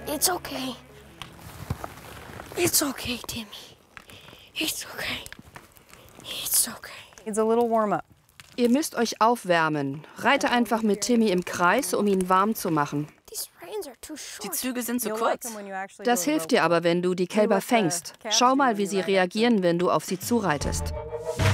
It's okay. It's okay, Timmy. It's okay. It's okay. It's a little warm-up. Ihr müsst euch aufwärmen. Reite einfach mit Timmy im Kreis, um ihn warm zu machen. These reins are too Die short. Züge sind zu You'll like kurz. them when you actually Das do a hilft rope dir walk. aber, wenn du die Kälber fängst. Schau mal, wie sie reagieren, wenn du auf sie zureitest.